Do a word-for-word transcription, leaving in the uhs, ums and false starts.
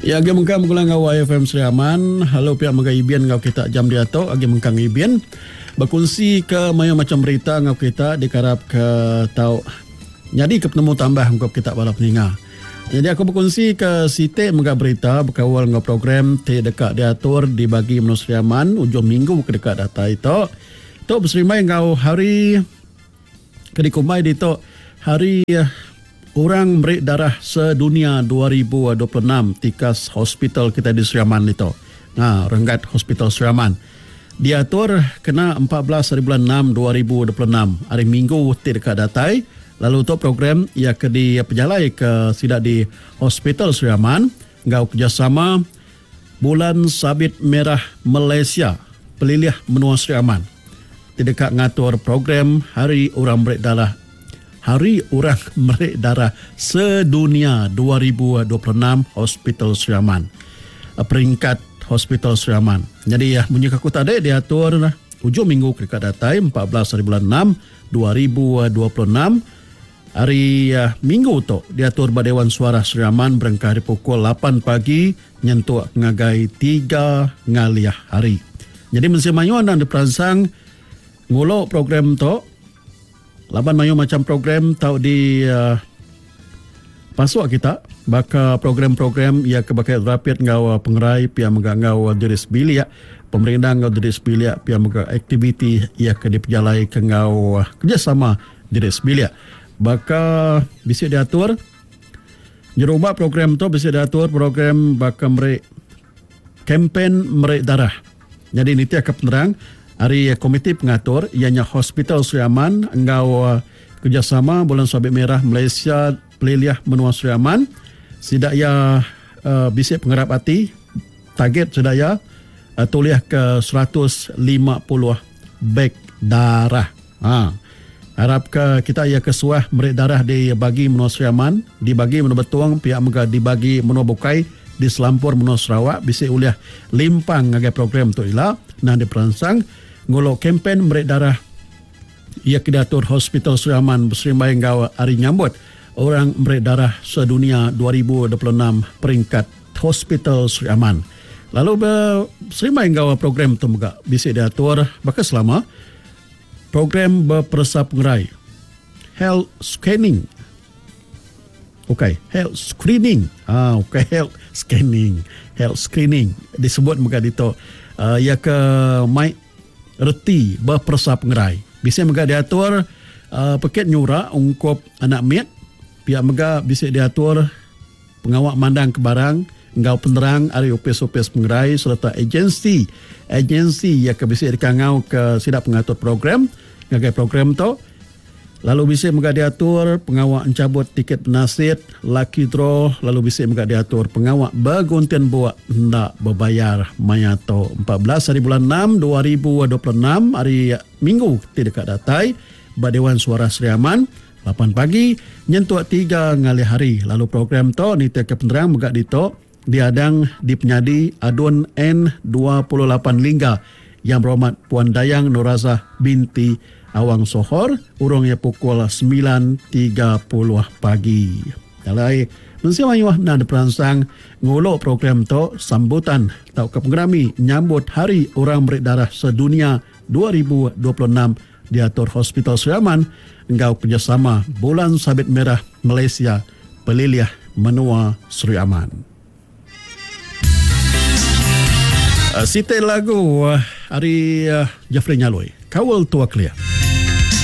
Ya, agi mengkang menggulang ngau I F M Sri Aman. Halo pihak mengkang Ibian ngau kita jam dia tu. Agi mengkang Ibian berkongsi ke maya macam berita ngau kita dikarap ke tau jadi ke penemu tambah ngau kita balap ninga. Jadi aku berkongsi ke site mengkang berita berkawal ngau program te dekat diatur dibagi menurut Sri Aman ujung minggu ke dekat data itu. Tu berserimai ngau hari kedikumai di tu hari orang merik darah sedunia dua ribu dua puluh enam tikas hospital kita di Sri Aman itu. Nah, Renggat Hospital Sri Aman. Diatur kena empat belas hari bulan enam dua ribu dua puluh enam. Hari Minggu dekat datai. Lalu untuk program ia ke di penjalai ke sidak di Hospital Sri Aman. Ngau kerjasama Bulan Sabit Merah Malaysia. Pelilih menua Sri Aman. Tidak ngatur program Hari Orang Merik Darah Hari Orang Merik Darah Sedunia dua ribu dua puluh enam Hospital Sri Aman. Peringkat Hospital Sri Aman. Jadi ya, bunyi kaku tadi diatur ujung minggu dekat datai empat belas hari bulan enam dua ribu dua puluh enam. Hari uh, minggu tu diatur pada Dewan Suara Sri Aman berangkat dari pukul lapan pagi nyentuh ngagai tiga ngaliah hari. Jadi mesti mayuan dan diperansang ngulok program tu. Laban mayu macam program tau di uh, pasuk kita baka program-program ia kebakai rapid ngau pengerai pia megangau diris bilik pemerintah ngau diris bilik pia mega aktiviti ia ke diperjalai ke ngau kerjasama diris bilik baka bisa diatur jerubah program tu bisa diatur program baka merik kempen merik darah. Jadi ini tiap penerang hari komiti pengatur ianya Hospital Sri Aman engau kerjasama Bulan Sabit Merah Malaysia pelilih menua Sri Aman sidak ya uh, bisik pengerap hati target sidak ya uh, tulis ke seratus lima puluh beg darah. Ha. Harap ke kita ya kesuah merik darah dibagi menua Sri Aman dibagi menua Betuang pihak mega dibagi menua Bukai di Selampur menua Sarawak bisik uliah limpang ngagai program tu ila nah diperansang ngolok kempen merik darah ia kedatur Hospital Sri Aman berserimbai ngau hari nyambut orang merik darah sedunia dua ribu dua puluh enam peringkat Hospital Sri Aman. Lalu berserimbai ngau program tu juga bisa diatur baka selama program berperesap pengerai health scanning. Okey, health screening. Ah, okey, health scanning, health screening disebut muka dito. Uh, ia ke mai reti berperesap pengerai. Bisa mega diatur uh, paket nyura ungkop anak miat. Pihak mega bisa diatur pengawak mandang ke barang, engau penerang ari opis-opis pengerai serta agensi. Agensi ia ke bisa dikangau ke sidak pengatur program, ngagai program tu. Lalu bisa mega diatur pengawak encabut tiket penasit, lucky draw, lalu bisa mega diatur pengawak berguntian buat hendak berbayar mayato empat belas hari bulan enam dua ribu dua puluh enam hari Minggu tidak datai Badewan Suara Sri Aman lapan pagi nyentuh tiga ngali hari. Lalu program to ni tiap penerang mega dito diadang di penyadi adun N dua puluh lapan Lingga yang berhormat Puan Dayang Norazah binti Awang Sohor urungnya pukul sembilan tiga puluh pagi. Jalai mesti mayuah nan peransang ngulok program to sambutan tau ke pengerami nyambut Hari Orang Merik Darah Sedunia dua ribu dua puluh enam diatur Hospital Sri Aman engau kerjasama Bulan Sabit Merah Malaysia pelilih menua Sri Aman. Uh, Site lagu uh, hari uh, Jeffrey Nyaloi Kawal Tua Clear.